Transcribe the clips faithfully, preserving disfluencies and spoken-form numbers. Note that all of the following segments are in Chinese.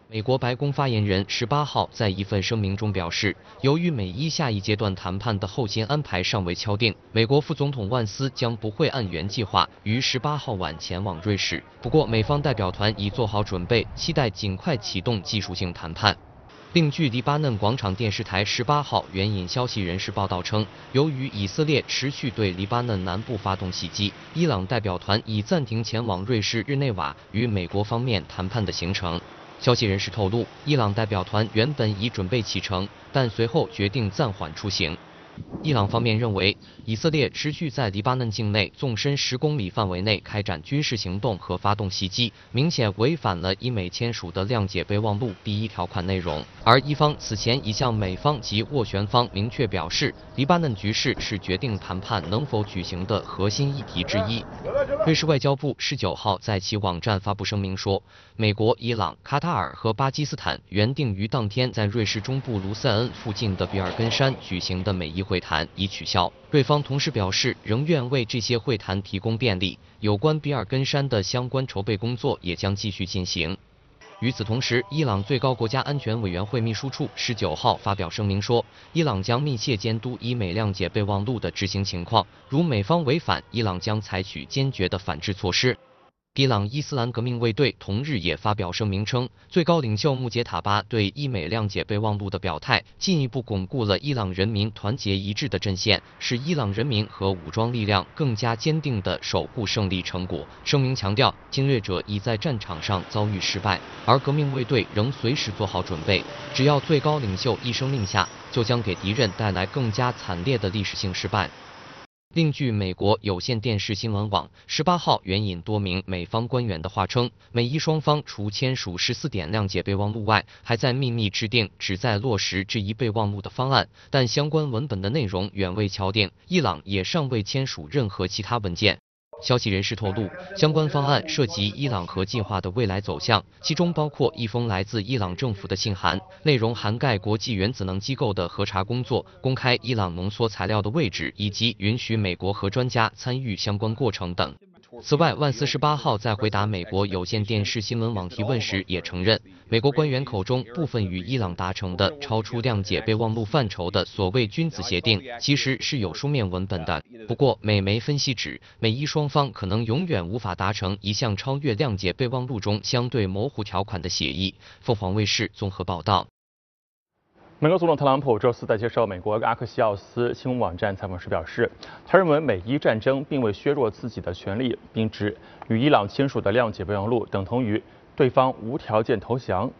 美国白宫发言人十八号在一份声明中表示，由于美伊下一阶段谈判的后勤安排尚未敲定，美国副总统万斯将不会按原计划于十八号晚前往瑞士。不过，美方代表团已做好准备，期待尽快启动技术性谈判。另据黎巴嫩广场电视台十八号援引消息人士报道称，由于以色列持续对黎巴嫩南部发动袭击，伊朗代表团已暂停前往瑞士日内瓦与美国方面谈判的行程。消息人士透露，伊朗代表团原本已准备启程，但随后决定暂缓出行。伊朗方面认为，以色列持续在黎巴嫩境内纵深十公里范围内开展军事行动和发动袭击，明显违反了伊美签署的谅解备忘录第一条款内容。而伊方此前已向美方及斡旋方明确表示，黎巴嫩局势是决定谈判能否举行的核心议题之一。瑞士外交部十九号在其网站发布声明说，美国、伊朗、卡塔尔和巴基斯坦原定于当天在瑞士中部卢塞恩附近的比尔根山举行的美伊会谈已取消。瑞方同时表示，仍愿为这些会谈提供便利，有关比尔根山的相关筹备工作也将继续进行。与此同时，伊朗最高国家安全委员会秘书处十九号发表声明说，伊朗将密切监督伊美谅解备忘录的执行情况，如美方违反，伊朗将采取坚决的反制措施。伊朗伊斯兰革命卫队同日也发表声明称，最高领袖穆杰塔巴对伊美谅解备忘录的表态，进一步巩固了伊朗人民团结一致的阵线，使伊朗人民和武装力量更加坚定地守护胜利成果。声明强调，侵略者已在战场上遭遇失败，而革命卫队仍随时做好准备，只要最高领袖一声令下，就将给敌人带来更加惨烈的历史性失败。另据美国有线电视新闻网十八号援引多名美方官员的话称，美伊双方除签署十四点谅解备忘录外，还在秘密制定旨在落实这一备忘录的方案，但相关文本的内容远未敲定，伊朗也尚未签署任何其他文件。消息人士透露，相关方案涉及伊朗核计划的未来走向，其中包括一封来自伊朗政府的信函，内容涵盖国际原子能机构的核查工作、公开伊朗浓缩材料的位置，以及允许美国核专家参与相关过程等。此外，万斯十八号在回答美国有线电视新闻网提问时也承认，美国官员口中部分与伊朗达成的超出谅解备忘录范畴的所谓君子协定，其实是有书面文本的。不过，美媒分析指，美伊双方可能永远无法达成一项超越谅解备忘录中相对模糊条款的协议。凤凰卫视综合报道。 美国总统特朗普周四在接受美国阿克西奥斯新闻网站采访时表示，他认为美伊战争并未削弱自己的权利，并指与伊朗签署的谅解备忘录等同于对方无条件投降。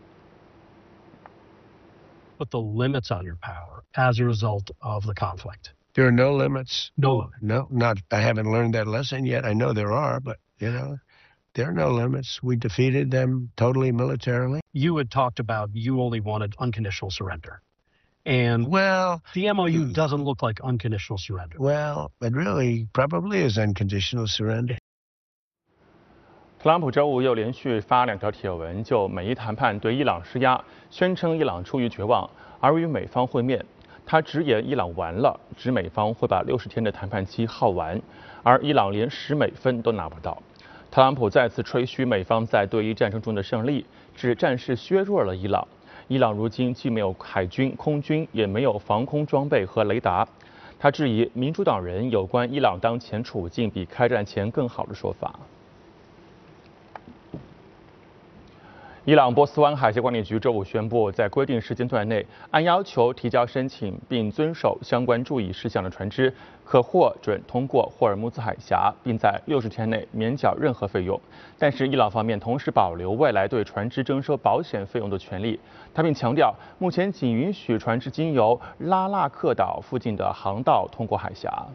Put the limits on your power as a result of the conflict. There are no limits. No limits. No, not. I haven't learned that lesson yet. I know there are, but you know. There are no limits. We defeated them totally militarily. You had talked about you only wanted unconditional surrender. And well, the M O U doesn't look like unconditional surrender. Well, it really probably is unconditional surrender. 特朗普周五又连续发两条帖文，就美伊谈判对伊朗施压，宣称伊朗出于绝望而与美方会面。他直言伊朗完了，指美方会把六十天的谈判期耗完，而伊朗连十美分都拿不到。特朗普再次吹嘘美方在对伊战争中的胜利，指战事削弱了伊朗。伊朗如今既没有海军、空军，也没有防空装备和雷达。他质疑民主党人有关伊朗当前处境比开战前更好的说法。伊朗波斯湾海峡管理局周五宣布，在规定时间段内，按要求提交申请并遵守相关注意事项的船只，可获准通过霍尔木兹海峡，并在六十天内免缴任何费用。但是，伊朗方面同时保留未来对船只征收保险费用的权利。他并强调，目前仅允许船只经由拉纳克岛附近的航道通过海峡。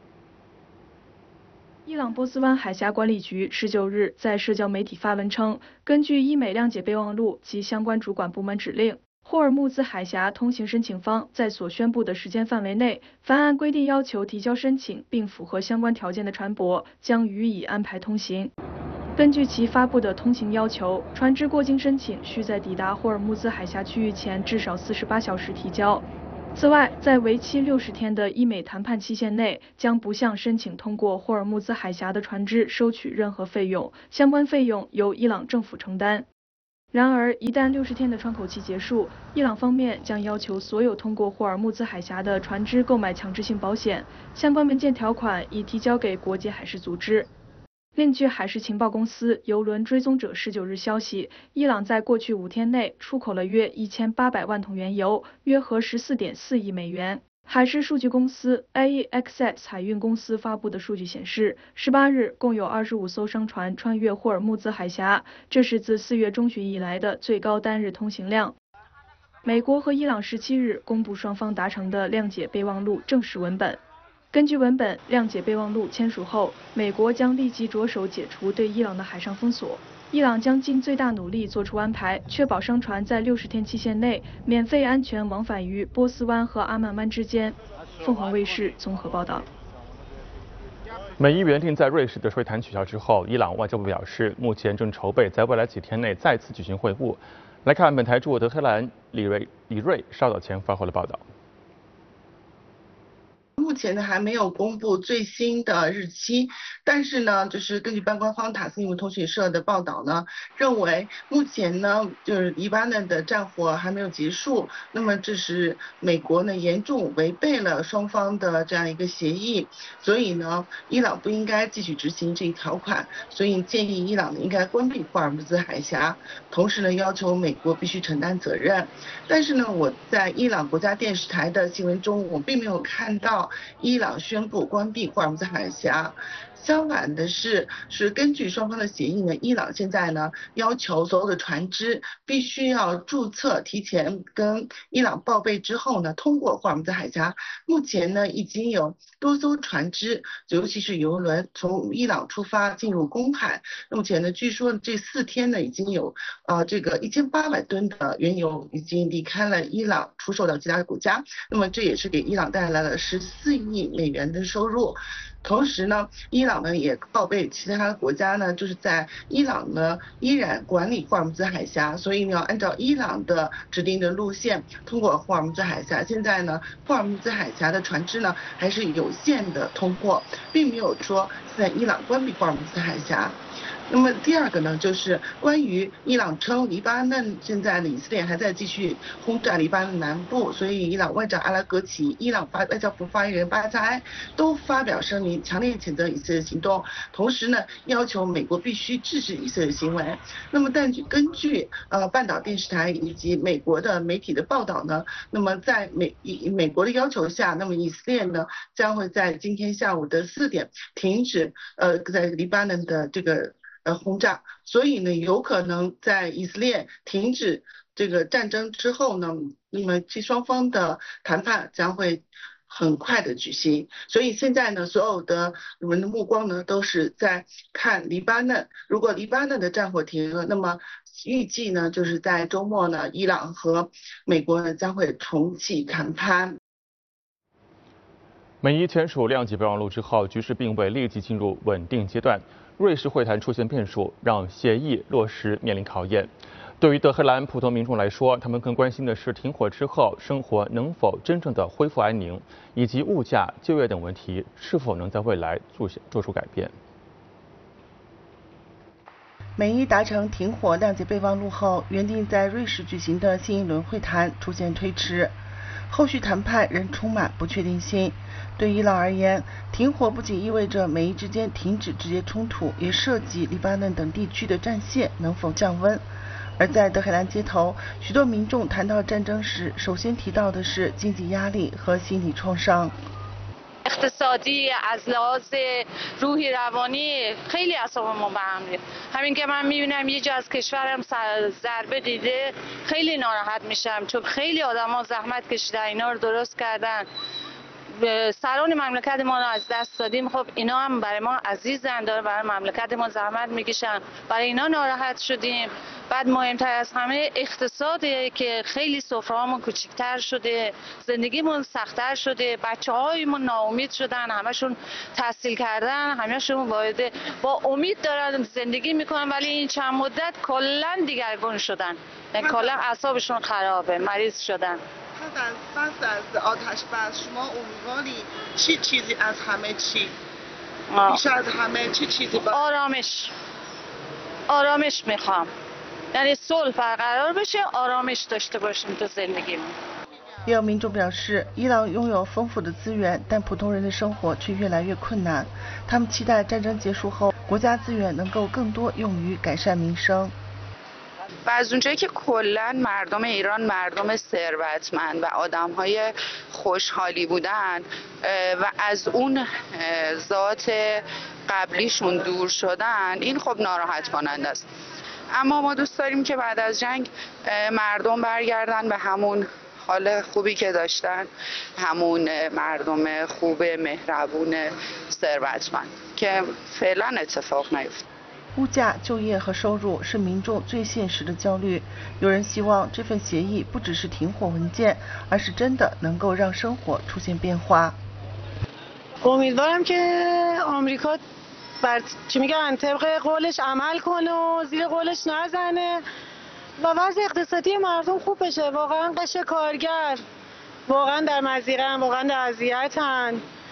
伊朗波斯湾海峡管理局十九日在社交媒体发文称，根据伊美谅解备忘录及相关主管部门指令，霍尔木兹海峡通行申请方在所宣布的时间范围内，凡按规定要求提交申请并符合相关条件的船舶，将予以安排通行。根据其发布的通行要求，船只过境申请需在抵达霍尔木兹海峡区域前至少四十八小时提交。此外，在为期六十天的伊美谈判期限内，将不向申请通过霍尔木兹海峡的船只收取任何费用，相关费用由伊朗政府承担。 然而，一旦六十天的窗口期结束，伊朗方面将要求所有通过霍尔木兹海峡的船只购买强制性保险，相关文件条款已提交给国际海事组织。另据海事情报公司邮轮追踪者十九日消息，伊朗在过去五天内出口了约一千八百万桶原油，约合十四点四亿美元。海事数据公司 A E X S 海运公司发布的数据显示，十八日共有二十五艘商船穿越霍尔木兹海峡，这是自四月中旬以来的最高单日通行量。美国和伊朗十七日公布双方达成的谅解备忘录正式文本。根据文本，谅解备忘录签署后，美国将立即着手解除对伊朗的海上封锁。伊朗将尽最大努力做出安排，确保商船在六十天期限内免费安全往返于波斯湾和阿曼湾之间。凤凰卫视综合报道。 美伊原定在瑞士的会谈取消之后，伊朗外交部表示，目前正筹备在未来几天内再次举行会晤。来看本台驻德黑兰李瑞李瑞稍早前发回的报道。 目前呢还没有公布最新的日期，但是呢，就是根据半官方塔斯尼姆通讯社的报道呢，认为目前呢就是黎巴嫩的战火还没有结束，那么这是美国呢严重违背了双方的这样一个协议，所以呢，伊朗不应该继续执行这一条款，所以建议伊朗呢应该关闭霍尔木兹海峡，同时呢要求美国必须承担责任。但是呢，我在伊朗国家电视台的新闻中，我并没有看到伊朗宣布关闭霍尔木兹海峡。相反的是，是根据双方的协议呢，伊朗现在呢要求所有的船只必须要注册，提前跟伊朗报备之后呢，通过霍尔木兹海峡。目前呢，已经有多艘船只，尤其是油轮，从伊朗出发进入公海。目前呢，据说这四天呢，已经有呃这个一千八百吨的原油已经离开了伊朗，出售到其他国家。那么这也是给伊朗带来了十四亿美元的收入。同时呢，伊朗呢也报备其他的国家呢，就是在伊朗呢依然管理霍尔木兹海峡，所以呢要按照伊朗的指定的路线通过霍尔木兹海峡。现在呢，霍尔木兹海峡的船只呢还是有限的通过，并没有说现在伊朗关闭霍尔木兹海峡。那么第二个呢，就是关于伊朗称黎巴嫩现在呢以色列还在继续轰炸黎巴嫩南部，所以伊朗外长阿拉格齐、伊朗发外交部发言人巴扎埃都发表声明，强烈谴责以色列行动，同时呢要求美国必须制止以色列行为。那么但根据呃半岛电视台以及美国的媒体的报道呢，那么在美以美国的要求下，那么以色列呢将会在今天下午的四点停止呃在黎巴嫩的这个呃轰炸，所以呢有可能在以色列停止这个战争之后呢，那么这双方的谈判将会很快的举行。所以现在呢，所有的我们的目光呢都是在看黎巴嫩。如果黎巴嫩的战火停了，那么预计呢就是在周末呢，伊朗和美国呢将会重启谈判。 美伊签署谅解备忘录之后，局势并未立即进入稳定阶段。瑞士会谈出现变数，让协议落实面临考验。对于德黑兰普通民众来说，他们更关心的是停火之后生活能否真正的恢复安宁，以及物价、就业等问题是否能在未来做做出改变。 美伊达成停火谅解备忘录后，原定在瑞士举行的新一轮会谈出现推迟，后续谈判仍充满不确定性。对伊朗而言，停火不仅意味着美伊之间停止直接冲突，也涉及黎巴嫩等地区的战线能否降温。而在德黑兰街头，许多民众谈到战争时，首先提到的是经济压力和心理创伤。 اقتصادی از لحاظ روحی روانی خیلی اعصابمون به هم ریخت. همین که من میبینم یه جا از کشورم ضربه دیده خیلی ناراحت میشم، چون خیلی آدما زحمت کشیدن اینا رو درست کردن. سران مملکت ما رو از دست دادیم، خب اینا هم برای ما عزیزن، داره برای مملکت ما زحمت میکشن، برای اینا ناراحت شدیم. بعد مهمتر از همه اقتصاده که خیلی سفره‌هامون کوچیک‌تر شده، زندگیمون سخت‌تر شده، بچه‌هایمون ناامید شدن، همشون تحصیل کردن، همشون وارد با امید دارن زندگی میکنن، ولی این چند مدت کلاً دیگرگون شدن، یعنی کلاً اعصابشون خرابه، مریض شدن. پس از آتش بس شما امیدواری چی چیزی از همه چی؟ بیشتر از همه چی چیزی؟ آرامش. آرامش میخوام. یعنی صلح برقرار بشه آرامش داشته باشیم تو زندگیمون. 也有民众表示，伊朗拥有丰富的资源，但普通人的生活却越来越困难。他们期待战争结束后，国家资源能够更多用于改善民生。 و از اونجایی که کلا مردم ایران مردم ثروتمند و آدم‌های خوشحالی بودن و از اون ذات قبلیشون دور شدن، این خب ناراحت کننده است. اما ما دوست داریم که بعد از جنگ مردم برگردن به همون حال خوبی که داشتن، همون مردم خوب مهربون ثروتمند که فعلا اتفاق نیفتاد. 物价、就业和收入是民众最现实的焦虑。有人希望这份协议不只是停火文件，而是真的能够让生活出现变化。 امیدوارم که آمریکا بر چی میگن طبق قولش عمل کنه و زیر قولش نزنه و وضع اقتصادی مردم خوب بشه. واقعا قشر کارگر واقعا در مضیقه‌ان، واقعا در اذیتن.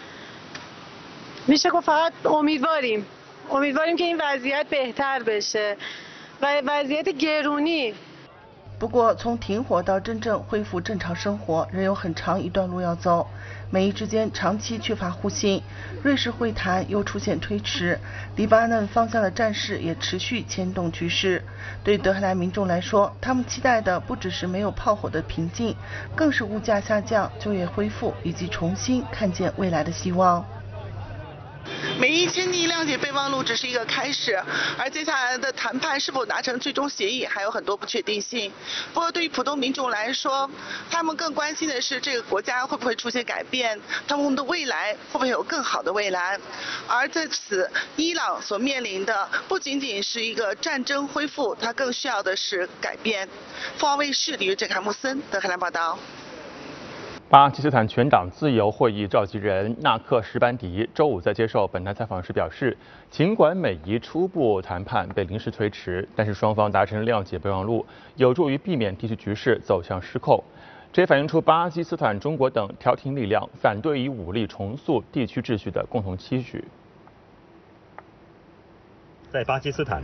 میشه گفت فقط امیدواریم امیدواریم که این وضعیت بهتر بشه و وضعیت گرونی。 不过，从停火到真正恢复正常生活，仍有很长一段路要走。美伊之间长期缺乏互信，瑞士会谈又出现推迟，黎巴嫩方向的战事也持续牵动局势。对德黑兰民众来说，他们期待的不只是没有炮火的平静，更是物价下降、就业恢复以及重新看见未来的希望。美伊签订谅解备忘录只是一个开始，而接下来的谈判是否达成最终协议还有很多不确定性。不过对于普通民众来说，他们更关心的是这个国家会不会出现改变，他们的未来会不会有更好的未来。而在此，伊朗所面临的不仅仅是一个战争恢复，它更需要的是改变。凤凰卫视李约郑凯穆森德黑兰报道。 巴基斯坦全党自由会议召集人纳克什班迪周五在接受本台采访时表示，尽管美伊初步谈判被临时推迟，但是双方达成谅解备忘录，有助于避免地区局势走向失控。这也反映出巴基斯坦、中国等调停力量反对以武力重塑地区秩序的共同期许。 在巴基斯坦。